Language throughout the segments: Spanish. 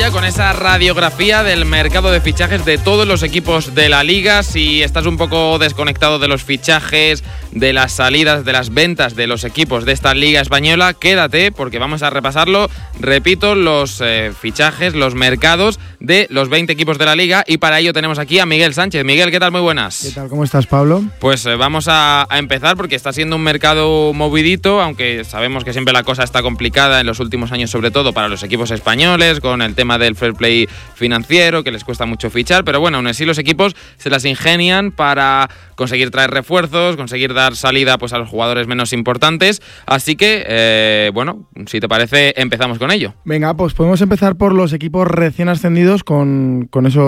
ya con esa radiografía del mercado de fichajes de todos los equipos de la Liga. Si estás un poco desconectado de los fichajes, de las salidas, de las ventas de los equipos de esta Liga Española, quédate porque vamos a repasarlo. Repito, los fichajes, los mercados de los 20 equipos de la Liga, y para ello tenemos aquí a Miguel Sánchez. Miguel, ¿qué tal? Muy buenas. ¿Qué tal? ¿Cómo estás, Pablo? Pues vamos a empezar porque está siendo un mercado movidito, aunque sabemos que siempre la cosa está complicada en los últimos años, sobre todo para los equipos españoles, con el tema del fair play financiero, que les cuesta mucho fichar, pero bueno, aún así los equipos se las ingenian para conseguir traer refuerzos, conseguir dar salida pues a los jugadores menos importantes, así que, bueno, si te parece, empezamos con ello. Venga, pues podemos empezar por los equipos recién ascendidos con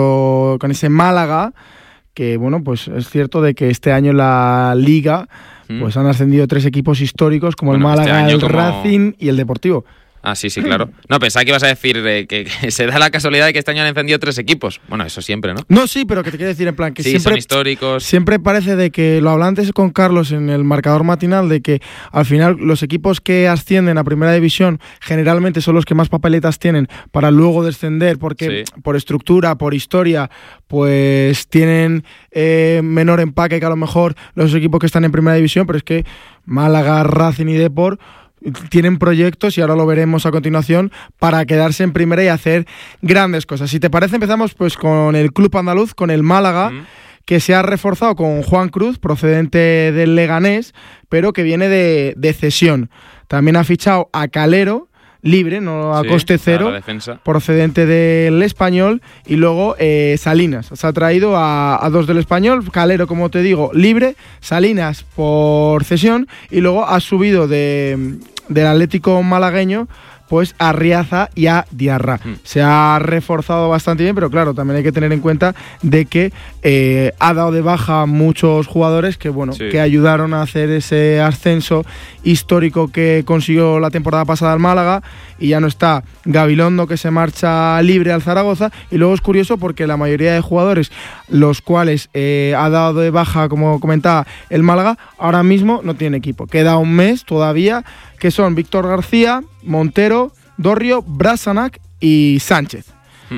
ese Málaga, que bueno, pues es cierto de que este año en la Liga pues han ascendido 3 equipos históricos como el Málaga, el Racing y el Deportivo. Ah, sí, claro. No, pensaba que ibas a decir que se da la casualidad de que este año han encendido 3 equipos. Bueno, eso siempre, ¿no? No, sí, pero que te quiero decir en plan que sí, siempre son históricos. Siempre parece de que, lo hablaba antes con Carlos en el marcador matinal, de que al final los equipos que ascienden a Primera División generalmente son los que más papeletas tienen para luego descender, porque por estructura, por historia, pues tienen menor empaque que a lo mejor los equipos que están en Primera División, pero es que Málaga, Racing y Depor tienen proyectos, y ahora lo veremos a continuación, para quedarse en primera y hacer grandes cosas. Si te parece, empezamos pues con el club andaluz, con el Málaga, que se ha reforzado con Juan Cruz, procedente del Leganés, pero que viene de cesión. También ha fichado a Calero, libre, no a coste cero, procedente del Español, y luego Salinas. Se ha traído a 2 del Español, Calero, como te digo, libre, Salinas por cesión, y luego ha subido del Atlético malagueño pues a Riaza y a Diarra. Se ha reforzado bastante bien, pero claro, también hay que tener en cuenta de que ha dado de baja a muchos jugadores que que ayudaron a hacer ese ascenso histórico que consiguió la temporada pasada el Málaga, y ya no está Gabilondo, que se marcha libre al Zaragoza, y luego es curioso porque la mayoría de jugadores los cuales ha dado de baja, como comentaba el Málaga, ahora mismo no tiene equipo. Queda un mes todavía, que son Víctor García, Montero, Dorrio, Brasanac y Sánchez.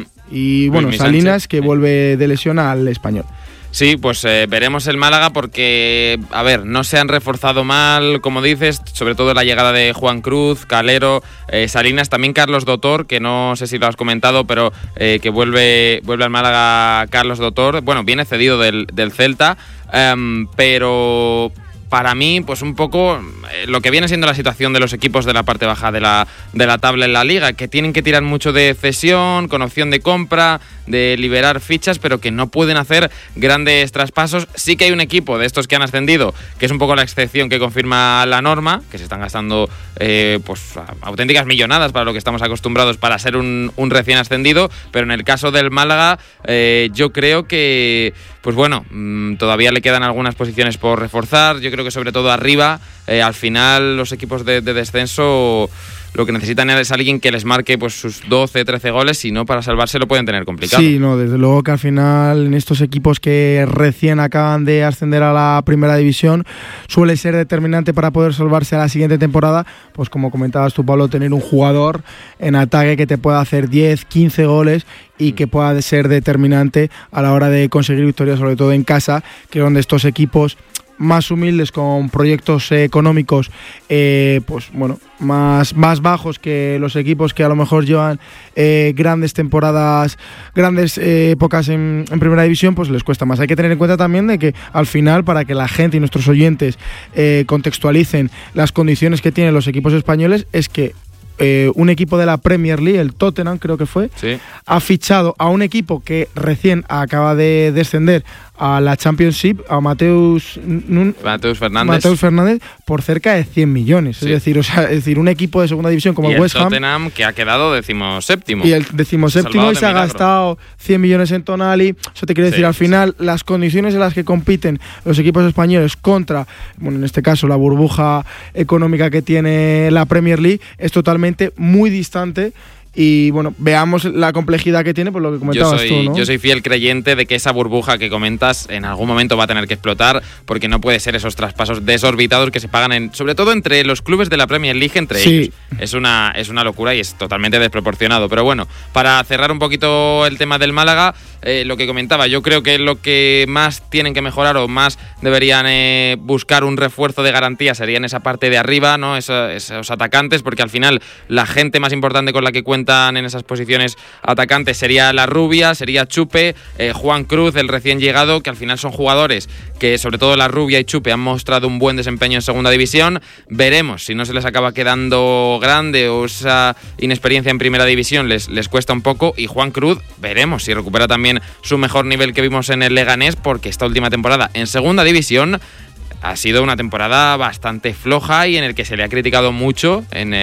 Y bueno, Salinas, Sánchez, que vuelve de lesión al Español. Sí, pues veremos el Málaga porque, a ver, no se han reforzado mal, como dices, sobre todo la llegada de Juan Cruz, Calero, Salinas, también Carlos Dotor, que no sé si lo has comentado, pero que vuelve al Málaga Carlos Dotor. Bueno, viene cedido del Celta, pero para mí, pues un poco lo que viene siendo la situación de los equipos de la parte baja de la tabla en la Liga, que tienen que tirar mucho de cesión, con opción de compra, de liberar fichas, pero que no pueden hacer grandes traspasos. Sí que hay un equipo de estos que han ascendido, que es un poco la excepción que confirma la norma, que se están gastando pues auténticas millonadas para lo que estamos acostumbrados para ser un recién ascendido, pero en el caso del Málaga yo creo que, pues bueno, todavía le quedan algunas posiciones por reforzar. Yo creo que sobre todo arriba, al final los equipos de descenso lo que necesitan es alguien que les marque pues sus 12, 13 goles, si no, para salvarse lo pueden tener complicado. Sí, no, desde luego que al final en estos equipos que recién acaban de ascender a la Primera División suele ser determinante para poder salvarse a la siguiente temporada, pues como comentabas tú, Pablo, tener un jugador en ataque que te pueda hacer 10, 15 goles y que pueda ser determinante a la hora de conseguir victorias, sobre todo en casa, que es donde estos equipos más humildes, con proyectos económicos pues bueno, más bajos que los equipos que a lo mejor llevan grandes temporadas, grandes épocas en Primera División, pues les cuesta más. Hay que tener en cuenta también de que al final, para que la gente y nuestros oyentes contextualicen las condiciones que tienen los equipos españoles, es que un equipo de la Premier League, el Tottenham creo que fue, ha fichado a un equipo que recién acaba de descender a la Championship, a Mateus Fernández, por cerca de 100 millones. Es decir, un equipo de segunda división como el West Ham, Tottenham, que ha quedado 17º. Y el 17º, y se ha gastado 100 millones en Tonali. Eso te quiere decir, al final, las condiciones en las que compiten los equipos españoles contra, bueno, en este caso, la burbuja económica que tiene la Premier League, es totalmente muy distante. y bueno, veamos la complejidad que tiene por lo que comentabas tú, ¿no? Yo soy fiel creyente de que esa burbuja que comentas en algún momento va a tener que explotar, porque no puede ser esos traspasos desorbitados que se pagan sobre todo entre los clubes de la Premier League entre ellos. Es una locura y es totalmente desproporcionado. Pero bueno, para cerrar un poquito el tema del Málaga, lo que comentaba, yo creo que lo que más tienen que mejorar o más deberían buscar un refuerzo de garantía sería en esa parte de arriba, ¿no? Esos atacantes, porque al final la gente más importante con la que cuentan en esas posiciones atacantes sería La Rubia, sería Chupe, Juan Cruz, el recién llegado, que al final son jugadores que sobre todo La Rubia y Chupe han mostrado un buen desempeño en segunda división. Veremos si no se les acaba quedando grande o esa inexperiencia en primera división les cuesta un poco, y Juan Cruz veremos si recupera también su mejor nivel que vimos en el Leganés, porque esta última temporada en segunda división ha sido una temporada bastante floja y en el que se le ha criticado mucho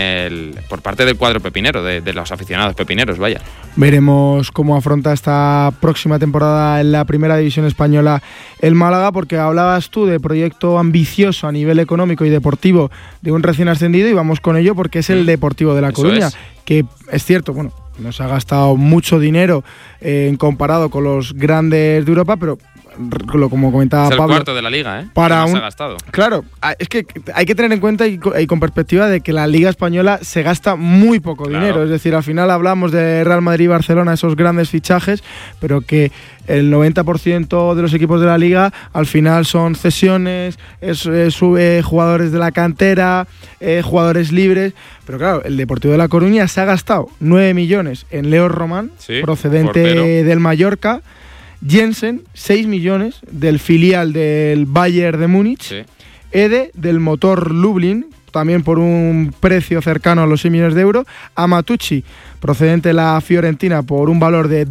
por parte del cuadro pepinero, de los aficionados pepineros, vaya. Veremos cómo afronta esta próxima temporada en la primera división española el Málaga, porque hablabas tú de proyecto ambicioso a nivel económico y deportivo de un recién ascendido, y vamos con ello porque es el Deportivo de La Coruña, que es cierto, bueno, nos ha gastado mucho dinero comparado con los grandes de Europa, pero como comentaba Pablo, es el cuarto de la liga, ¿eh? Para se ha gastado. Claro, es que hay que tener en cuenta y con perspectiva de que la Liga Española se gasta muy poco dinero. Es decir, al final hablamos de Real Madrid y Barcelona, esos grandes fichajes, pero que el 90% de los equipos de la Liga al final son cesiones, jugadores de la cantera, jugadores libres. Pero claro, el Deportivo de La Coruña se ha gastado 9 millones en Leo Román, procedente del Mallorca. Jensen, 6 millones del filial del Bayern de Múnich. Ede, del Motor Lublin, también por un precio cercano a los 6 millones de euros. Amatucci, procedente de la Fiorentina, por un valor de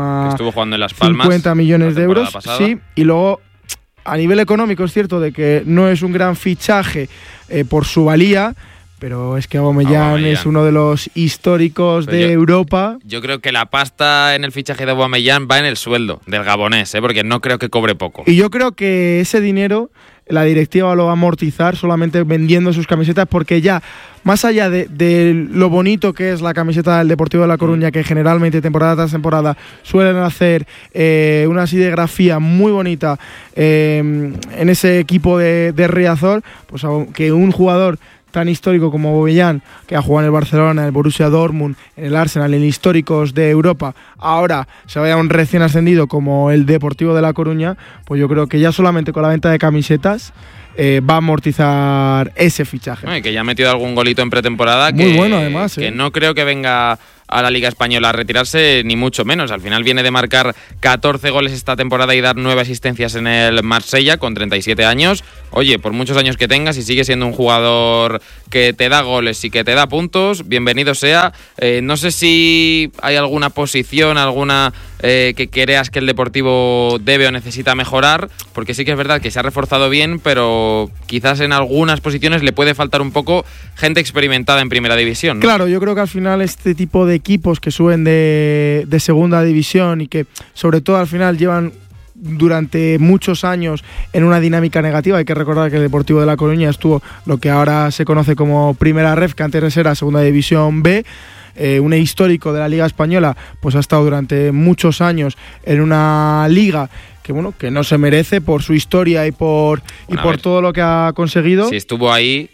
2,50 millones de euros. Sí, y luego, a nivel económico, es cierto de que no es un gran fichaje por su valía, pero es que Aubameyang es uno de los históricos de Europa. Yo creo que la pasta en el fichaje de Aubameyang va en el sueldo del gabonés, porque no creo que cobre poco. Y yo creo que ese dinero la directiva lo va a amortizar solamente vendiendo sus camisetas, porque ya, más allá de lo bonito que es la camiseta del Deportivo de La Coruña, que generalmente temporada tras temporada suelen hacer una serigrafía muy bonita en ese equipo de Riazor, pues que un jugador tan histórico como Aubameyang, que ha jugado en el Barcelona, en el Borussia Dortmund, en el Arsenal, en históricos de Europa, ahora se vaya a un recién ascendido como el Deportivo de La Coruña, pues yo creo que ya solamente con la venta de camisetas va a amortizar ese fichaje. Que ya ha metido algún golito en pretemporada. Muy bueno, además. Que no creo que venga a la Liga Española a retirarse, ni mucho menos. Al final viene de marcar 14 goles esta temporada y dar 9 asistencias en el Marsella con 37 años. Oye, por muchos años que tengas y sigue siendo un jugador que te da goles y que te da puntos, bienvenido sea. No sé si hay alguna posición, alguna que creas que el Deportivo debe o necesita mejorar, porque sí que es verdad que se ha reforzado bien, pero quizás en algunas posiciones le puede faltar un poco gente experimentada en primera división, ¿no? Claro, yo creo que al final este tipo de equipos que suben de segunda división y que sobre todo al final llevan durante muchos años en una dinámica negativa. Hay que recordar que el Deportivo de La Coruña estuvo lo que ahora se conoce como Primera Ref, que antes era Segunda División B. Un histórico de la Liga Española, pues ha estado durante muchos años en una liga que bueno, que no se merece por su historia y por todo lo que ha conseguido. Si estuvo ahí,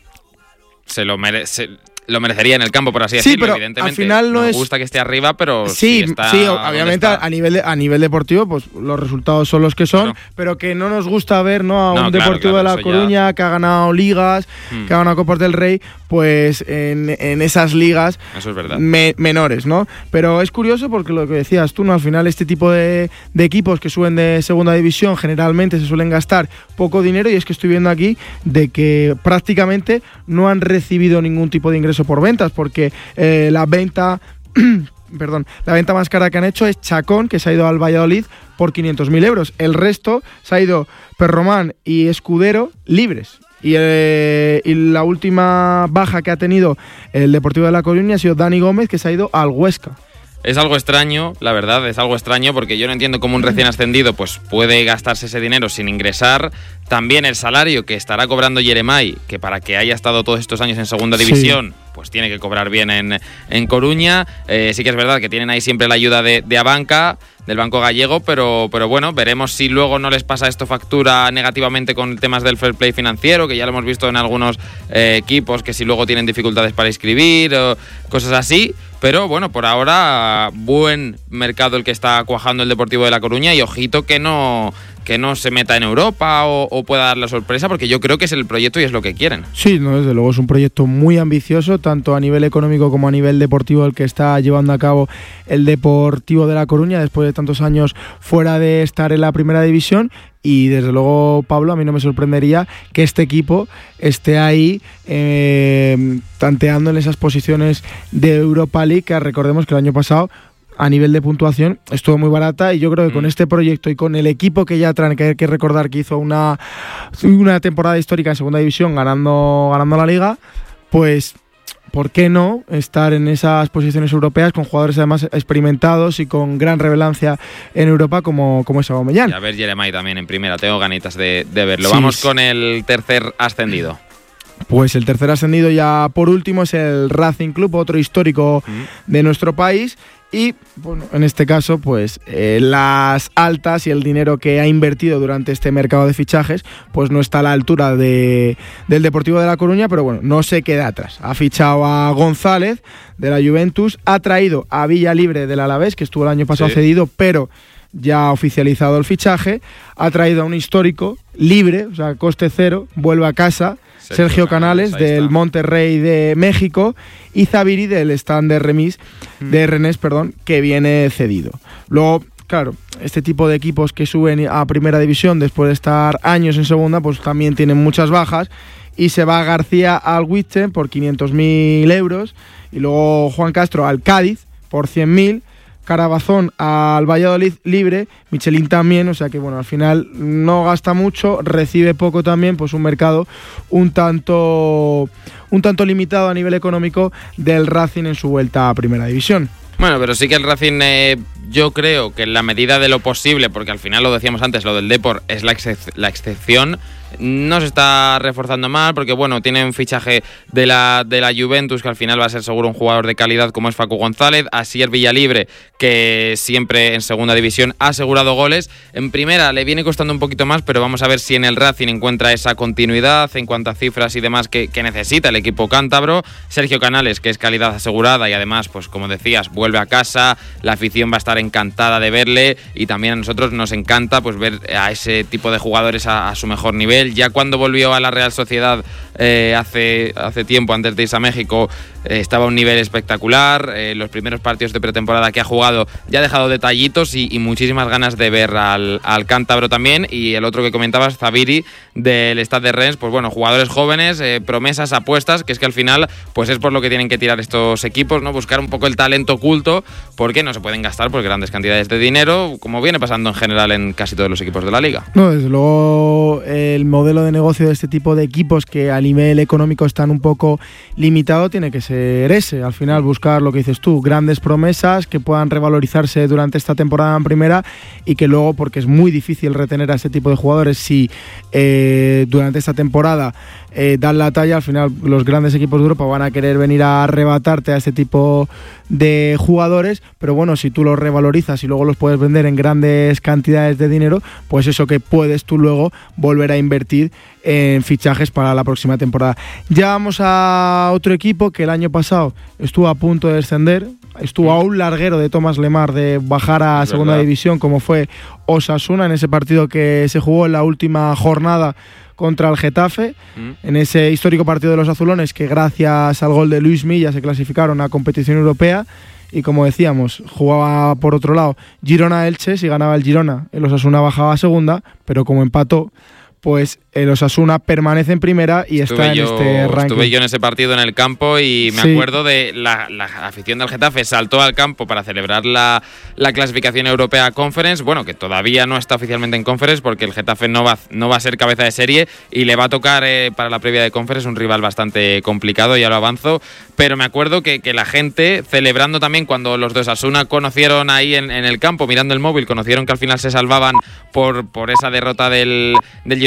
lo merecería en el campo, por así decirlo. Pero evidentemente al final no nos gusta que esté arriba, pero sí, está, obviamente a nivel deportivo, pues los resultados son los que son, claro. Pero que no nos gusta ver, ¿no?, a un Deportivo de La Coruña que ha ganado ligas, que ha ganado Copas del Rey, pues en esas ligas. Eso es verdad. Menores, ¿no? Pero es curioso porque lo que decías tú, ¿no?, al final este tipo de equipos que suben de segunda división generalmente se suelen gastar poco dinero, y es que estoy viendo aquí de que prácticamente no han recibido ningún tipo de ingreso por ventas, porque la venta más cara que han hecho es Chacón, que se ha ido al Valladolid por 500.000 euros. El resto se ha ido Perromán y Escudero libres. Y la última baja que ha tenido el Deportivo de La Coruña ha sido Dani Gómez, que se ha ido al Huesca. Es algo extraño, la verdad, es algo extraño, porque yo no entiendo cómo un recién ascendido pues puede gastarse ese dinero sin ingresar. También el salario que estará cobrando Yeremay, que para que haya estado todos estos años en segunda división, pues tiene que cobrar bien en Coruña. Sí que es verdad que tienen ahí siempre la ayuda de Abanca, del Banco Gallego, pero bueno, veremos si luego no les pasa esto factura negativamente con temas del fair play financiero, que ya lo hemos visto en algunos equipos, que si luego tienen dificultades para inscribir o cosas así. Pero bueno, por ahora buen mercado el que está cuajando el Deportivo de La Coruña, y ojito que no se meta en Europa o pueda dar la sorpresa, porque yo creo que es el proyecto y es lo que quieren. Sí, no, desde luego es un proyecto muy ambicioso, tanto a nivel económico como a nivel deportivo, el que está llevando a cabo el Deportivo de La Coruña después de tantos años fuera de estar en la primera división. Y desde luego, Pablo, a mí no me sorprendería que este equipo esté ahí tanteando en esas posiciones de Europa League, que recordemos que el año pasado a nivel de puntuación estuvo muy barata, y yo creo que con este proyecto y con el equipo que ya traen, que hay que recordar que hizo una temporada histórica en segunda división ganando la liga, pues ¿por qué no estar en esas posiciones europeas con jugadores además experimentados y con gran relevancia en Europa como es Aubameyang? Y a ver Jeremai también en primera, tengo ganitas de verlo. Sí. Vamos con el tercer ascendido. Pues el tercer ascendido, ya por último, es el Racing Club, otro histórico de nuestro país. Y bueno, en este caso, pues las altas y el dinero que ha invertido durante este mercado de fichajes, pues no está a la altura del Deportivo de La Coruña, pero bueno, no se queda atrás. Ha fichado a González de la Juventus, ha traído a Villalibre del Alavés, que estuvo el año pasado cedido, pero ya ha oficializado el fichaje. Ha traído a un histórico libre, o sea, coste cero, vuelve a casa, Sergio Canales del Monterrey de México, y Zaviri del Stand de Rennes, que viene cedido. Luego, claro, este tipo de equipos que suben a primera división después de estar años en segunda, pues también tienen muchas bajas, y se va García al Witchen por 500.000 euros, y luego Juan Castro al Cádiz por 100.000, Carabazón al Valladolid libre, Michelin también, o sea que bueno, al final no gasta mucho, recibe poco también, pues un mercado un tanto limitado a nivel económico del Racing en su vuelta a primera división. Bueno, pero sí que el Racing, yo creo que en la medida de lo posible, porque al final lo decíamos antes, lo del Depor es la excepción, no se está reforzando mal, porque bueno, tiene un fichaje de la Juventus, que al final va a ser seguro un jugador de calidad como es Facu González, Asier Villalibre, que siempre en segunda división ha asegurado goles, en primera le viene costando un poquito más, pero vamos a ver si en el Racing encuentra esa continuidad en cuanto a cifras y demás que necesita el equipo cántabro. Sergio Canales, que es calidad asegurada y además, pues como decías, vuelve a casa, la afición va a estar encantada de verle, y también a nosotros nos encanta pues ver a ese tipo de jugadores a su mejor nivel. Ya cuando volvió a la Real Sociedad hace tiempo, antes de irse a México, estaba a un nivel espectacular. Los primeros partidos de pretemporada que ha jugado ya ha dejado detallitos y muchísimas ganas de ver al cántabro también. Y el otro que comentabas, Zaviri del Stade de Rennes, pues bueno, jugadores jóvenes, promesas, apuestas, que es que al final pues es por lo que tienen que tirar estos equipos, ¿no? Buscar un poco el talento oculto, porque no se pueden gastar por grandes cantidades de dinero, como viene pasando en general en casi todos los equipos de la liga. No, desde luego el modelo de negocio de este tipo de equipos, que a nivel económico están un poco limitado, tiene que ser ese. Al final buscar lo que dices tú, grandes promesas que puedan revalorizarse durante esta temporada en primera, y que luego, porque es muy difícil retener a este tipo de jugadores si durante esta temporada dan la talla, al final los grandes equipos de Europa van a querer venir a arrebatarte a este tipo de jugadores, pero bueno, si tú los revalorizas y luego los puedes vender en grandes cantidades de dinero, pues eso que puedes tú luego volver a invertir en fichajes para la próxima temporada. Ya vamos a otro equipo que el año pasado estuvo a punto de descender, estuvo a un larguero de Tomás Lemar de bajar a segunda división, como fue Osasuna, en ese partido que se jugó en la última jornada contra el Getafe, en ese histórico partido de los azulones, que gracias al gol de Luis Milla se clasificaron a competición europea. Y como decíamos, jugaba por otro lado Girona-Elche. Si ganaba el Girona, el Osasuna bajaba a segunda, pero como empató, pues el Osasuna permanece en primera y está en este ranking. Estuve yo en ese partido en el campo y me acuerdo de la afición del Getafe saltó al campo para celebrar la clasificación europea a Conference, bueno, que todavía no está oficialmente en Conference porque el Getafe no va a ser cabeza de serie y le va a tocar para la previa de Conference un rival bastante complicado, ya lo avanzo, pero me acuerdo que la gente celebrando también cuando los de Osasuna conocieron ahí en el campo, mirando el móvil, conocieron que al final se salvaban por esa derrota del Girona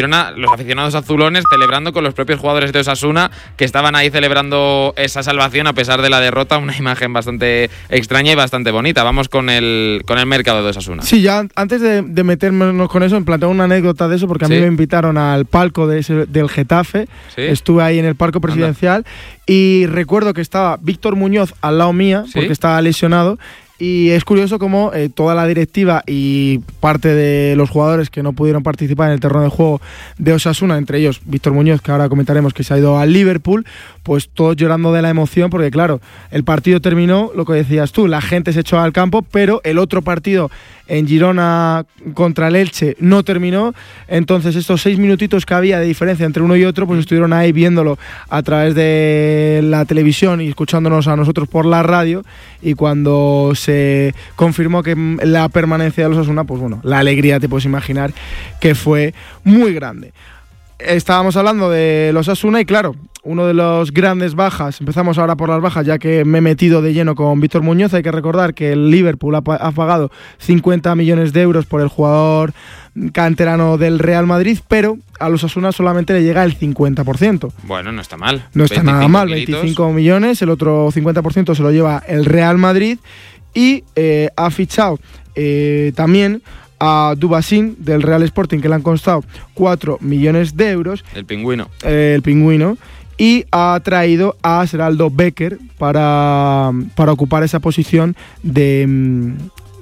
Girona, los aficionados azulones celebrando con los propios jugadores de Osasuna que estaban ahí celebrando esa salvación a pesar de la derrota, una imagen bastante extraña y bastante bonita. Vamos con el mercado de Osasuna. Sí, ya antes de meternos con eso, me planteo una anécdota de eso, porque a mí me invitaron al palco del Getafe, estuve ahí en el palco presidencial y recuerdo que estaba Víctor Muñoz al lado mía, porque estaba lesionado. Y es curioso cómo toda la directiva y parte de los jugadores que no pudieron participar en el terreno de juego de Osasuna, entre ellos Víctor Muñoz, que ahora comentaremos que se ha ido al Liverpool, pues todos llorando de la emoción, porque claro, el partido terminó, lo que decías tú, la gente se echó al campo, pero el otro partido en Girona contra el Elche no terminó, entonces estos 6 minutitos que había de diferencia entre uno y otro, pues estuvieron ahí viéndolo a través de la televisión y escuchándonos a nosotros por la radio, y cuando se confirmó que la permanencia de los Osasuna, pues bueno, la alegría te puedes imaginar que fue muy grande. Estábamos hablando de los Osasuna y claro, uno de los grandes bajas, empezamos ahora por las bajas ya que me he metido de lleno con Víctor Muñoz. Hay que recordar que el Liverpool ha pagado 50 millones de euros por el jugador canterano del Real Madrid, pero a los Osasuna solamente le llega el 50%. Bueno, no está mal. No está nada mal, 25 millones, el otro 50% se lo lleva el Real Madrid y ha fichado también a Dubasín del Real Sporting, que le han costado 4 millones de euros. El pingüino. Y ha traído a Seraldo Becker para ocupar esa posición de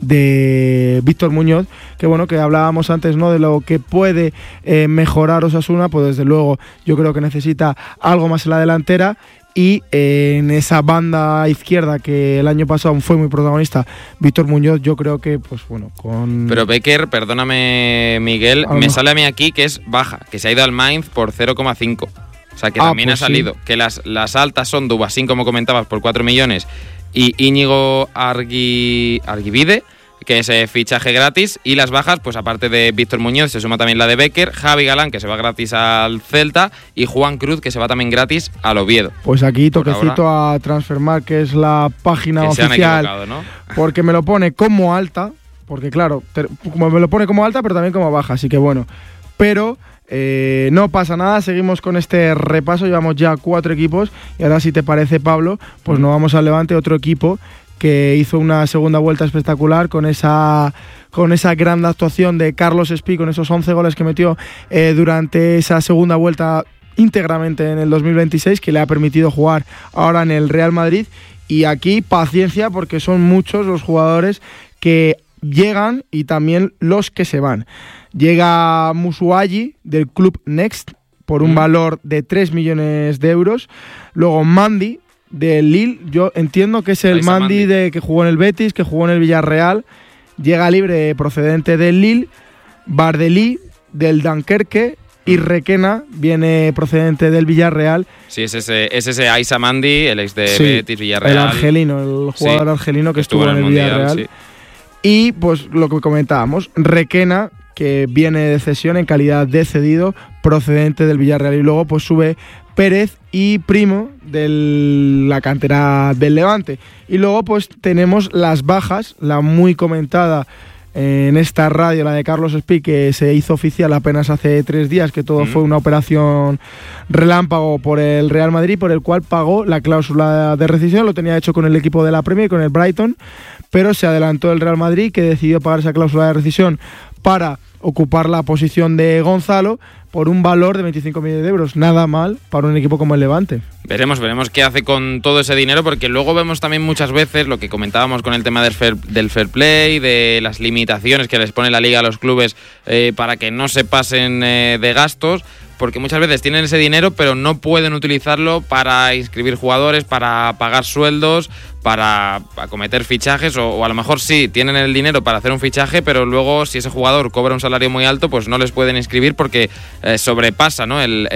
Víctor Muñoz, que bueno, que hablábamos antes, ¿no?, de lo que puede mejorar Osasuna, pues desde luego yo creo que necesita algo más en la delantera. Y en esa banda izquierda que el año pasado fue muy protagonista, Víctor Muñoz, yo creo que, pues bueno, con... Pero Becker, perdóname Miguel, me sale a mí aquí que es baja, que se ha ido al Mainz por 0,5. O sea, que también pues ha salido. Sí. Que las altas son Dubasín, como comentabas, por 4 millones, y Íñigo Arguibide, que es fichaje gratis, y las bajas, pues aparte de Víctor Muñoz, se suma también la de Becker, Javi Galán, que se va gratis al Celta, y Juan Cruz, que se va también gratis al Oviedo. Pues aquí toquecito a Transfermarkt, que es la página que oficial, se han equivocado, ¿no? Porque me lo pone como alta, porque claro, me lo pone como alta, pero también como baja, así que bueno. Pero no pasa nada, seguimos con este repaso, llevamos ya 4 equipos, y ahora si te parece, Pablo, pues nos vamos al Levante, otro equipo que hizo una segunda vuelta espectacular con esa gran actuación de Carlos Espí, con esos 11 goles que metió durante esa segunda vuelta íntegramente en el 2026, que le ha permitido jugar ahora en el Real Madrid. Y aquí paciencia, porque son muchos los jugadores que llegan y también los que se van. Llega Musuayi del club Next por un valor de 3 millones de euros. Luego Mandi del Lille, yo entiendo que es el Mandi que jugó en el Betis, que jugó en el Villarreal, llega libre procedente del Lille. Bardelí del Dunkerque y Requena viene procedente del Villarreal. Sí, es ese Aissa Mandi, el ex de Betis, Villarreal. El argelino, el jugador argelino que estuvo en el Mundial, Villarreal. Sí. Y pues lo que comentábamos, Requena, que viene de cesión en calidad de cedido procedente del Villarreal. Y luego pues sube Pérez y Primo de la cantera del Levante. Y luego pues tenemos las bajas, la muy comentada en esta radio, la de Carlos Espí, que se hizo oficial apenas hace 3 días, que todo fue una operación relámpago por el Real Madrid, por el cual pagó la cláusula de rescisión. Lo tenía hecho con el equipo de la Premier, con el Brighton, pero se adelantó el Real Madrid, que decidió pagar esa cláusula de rescisión para ocupar la posición de Gonzalo por un valor de 25 millones de euros. Nada mal para un equipo como el Levante. Veremos qué hace con todo ese dinero, porque luego vemos también muchas veces lo que comentábamos con el tema del fair play, de las limitaciones que les pone la Liga a los clubes para que no se pasen de gastos, porque muchas veces tienen ese dinero pero no pueden utilizarlo para inscribir jugadores, para pagar sueldos, para acometer fichajes, o a lo mejor sí, tienen el dinero para hacer un fichaje, pero luego si ese jugador cobra un salario muy alto, pues no les pueden inscribir porque sobrepasa, ¿no?, el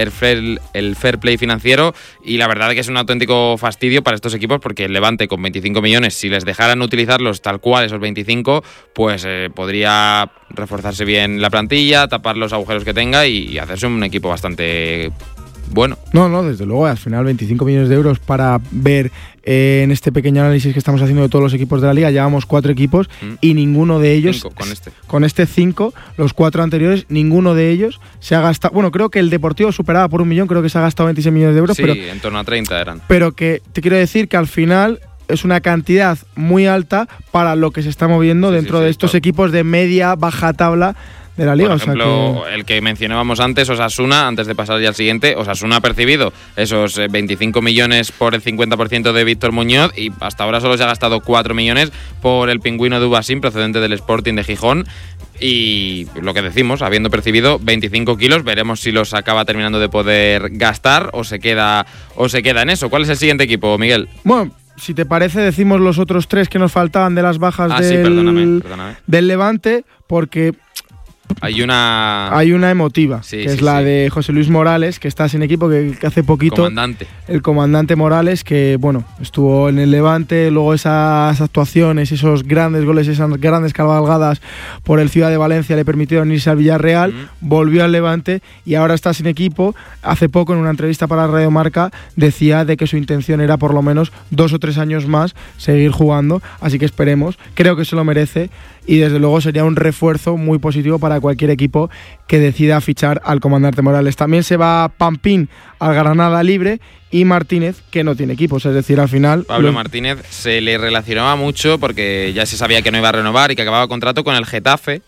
fair play financiero. Y la verdad es que es un auténtico fastidio para estos equipos, porque el Levante con 25 millones, si les dejaran utilizarlos tal cual esos 25, pues podría reforzarse bien la plantilla, tapar los agujeros que tenga y hacerse un equipo bastante bueno. No, desde luego, al final 25 millones de euros para ver en este pequeño análisis que estamos haciendo de todos los equipos de la liga. Llevamos 4 equipos y ninguno de ellos, 5 con este 5, los 4 anteriores, ninguno de ellos se ha gastado. Bueno, creo que el Deportivo superaba por 1 millón, creo que se ha gastado 26 millones de euros. Sí, pero en torno a 30 eran. Pero que te quiero decir que al final es una cantidad muy alta para lo que se está moviendo dentro de estos equipos de media, baja tabla de la liga. Por ejemplo, el que mencionábamos antes, Osasuna, antes de pasar ya al siguiente, Osasuna ha percibido esos 25 millones por el 50% de Víctor Muñoz y hasta ahora solo se ha gastado 4 millones por el pingüino de Ubasín, procedente del Sporting de Gijón. Y lo que decimos, habiendo percibido 25 kilos, veremos si los acaba terminando de poder gastar o se queda en eso. ¿Cuál es el siguiente equipo, Miguel? Bueno, si te parece, decimos los otros 3 que nos faltaban de las bajas perdóname. del Levante, porque hay una emotiva, que es la de José Luis Morales, que está sin equipo, que hace poquito… El comandante Morales, que bueno, estuvo en el Levante, luego esas actuaciones, esos grandes goles, esas grandes cabalgadas por el Ciudad de Valencia le permitieron irse al Villarreal, volvió al Levante y ahora está sin equipo. Hace poco, en una entrevista para Radio Marca, decía de que su intención era por lo menos 2 o 3 años más seguir jugando, así que esperemos, creo que se lo merece y desde luego sería un refuerzo muy positivo para cualquier equipo que decida fichar al comandante Morales. También se va Pampín al Granada libre y Martínez, que no tiene equipos, es decir, al final… Pablo Martínez se le relacionaba mucho porque ya se sabía que no iba a renovar y que acababa contrato con el Getafe.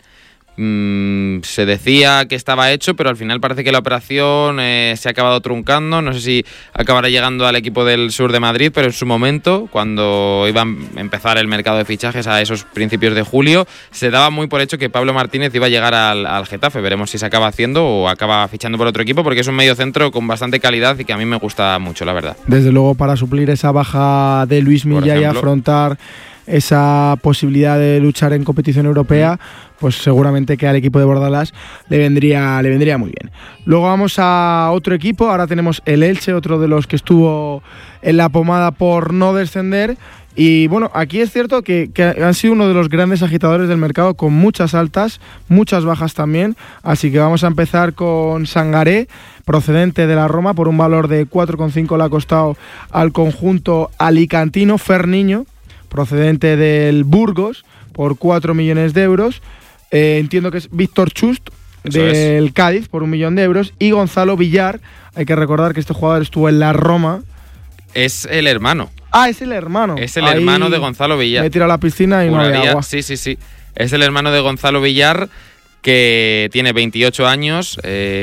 Se decía que estaba hecho, pero al final parece que la operación se ha acabado truncando. No sé si acabará llegando al equipo del sur de Madrid, pero en su momento, cuando iba a empezar el mercado de fichajes a esos principios de julio, se daba muy por hecho que Pablo Martínez iba a llegar al Getafe. Veremos si se acaba haciendo o acaba fichando por otro equipo, porque es un mediocentro con bastante calidad y que a mí me gusta mucho, la verdad. Desde luego, para suplir esa baja de Luis Milla y afrontar esa posibilidad de luchar en competición europea, pues seguramente que al equipo de Bordalás le vendría muy bien. Luego vamos a otro equipo, ahora tenemos el Elche, otro de los que estuvo en la pomada por no descender. Y bueno, aquí es cierto que han sido uno de los grandes agitadores del mercado, con muchas altas, muchas bajas también. Así que vamos a empezar con Sangaré, procedente de la Roma, por un valor de 4,5 le ha costado al conjunto alicantino. Ferniño, procedente del Burgos, por 4 millones de euros. Entiendo que es Víctor Chust, del Cádiz, por 1 millón de euros. Y Gonzalo Villar, hay que recordar que este jugador estuvo en la Roma. Es el hermano. Es el hermano. Es el hermano de Gonzalo Villar. Me tira a la piscina y no hay agua. Sí. Es el hermano de Gonzalo Villar, que tiene 28 años.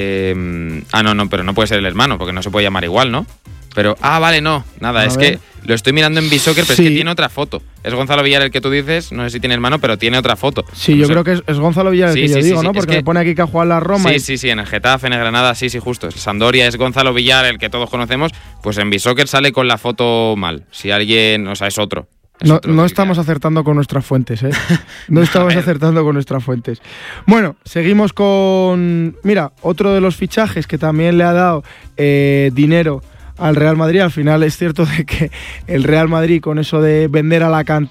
No, pero no puede ser el hermano, porque no se puede llamar igual, ¿no? Pero, vale, no. Nada, es que lo estoy mirando en Bisoccer, pero es que tiene otra foto. Es Gonzalo Villar el que tú dices, no sé si tiene hermano, pero tiene otra foto. Sí, yo creo que es Gonzalo Villar el que yo digo, ¿no? Porque me pone aquí que ha jugado en la Roma. Sí, en el Getafe, en el Granada, sí, justo. El Sampdoria es Gonzalo Villar, el que todos conocemos, pues en Bisoccer sale con la foto mal. Si alguien, es otro. No estamos acertando con nuestras fuentes, ¿eh? No estamos acertando con nuestras fuentes. Bueno, seguimos con… Mira, otro de los fichajes que también le ha dado dinero al Real Madrid. Al final es cierto de que el Real Madrid, con eso de vender a la cantera,